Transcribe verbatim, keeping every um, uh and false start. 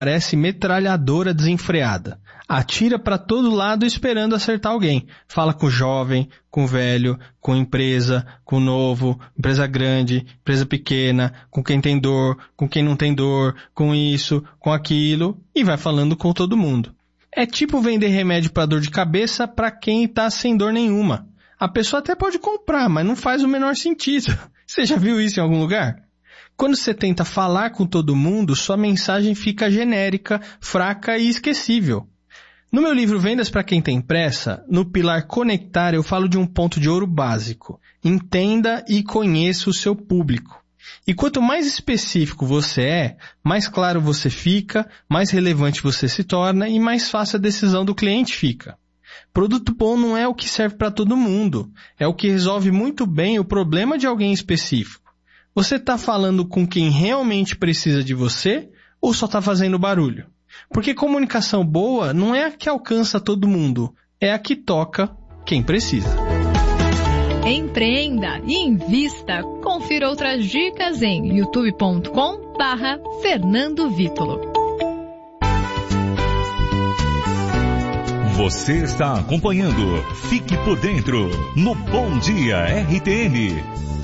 parece metralhadora desenfreada. Atira para todo lado esperando acertar alguém. Fala com o jovem, com o velho, com empresa, com o novo, empresa grande, empresa pequena, com quem tem dor, com quem não tem dor, com isso, com aquilo, e vai falando com todo mundo. É tipo vender remédio para dor de cabeça para quem está sem dor nenhuma. A pessoa até pode comprar, mas não faz o menor sentido. Você já viu isso em algum lugar? Quando você tenta falar com todo mundo, sua mensagem fica genérica, fraca e esquecível. No meu livro Vendas para Quem Tem Pressa, no pilar Conectar, eu falo de um ponto de ouro básico. Entenda e conheça o seu público. E quanto mais específico você é, mais claro você fica, mais relevante você se torna e mais fácil a decisão do cliente fica. Produto bom não é o que serve para todo mundo, é o que resolve muito bem o problema de alguém específico. Você está falando com quem realmente precisa de você ou só está fazendo barulho? Porque comunicação boa não é a que alcança todo mundo, é a que toca quem precisa. Empreenda e invista. Confira outras dicas em youtube ponto com barra Fernando Vítolo. Você está acompanhando Fique por Dentro no Bom Dia R T N.